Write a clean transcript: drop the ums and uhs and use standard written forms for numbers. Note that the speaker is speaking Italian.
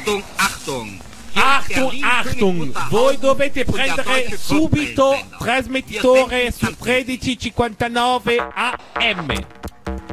Achtung, Achtung. Achtung, Achtung, voi dovete prendere subito trasmettitore su 1359 AM.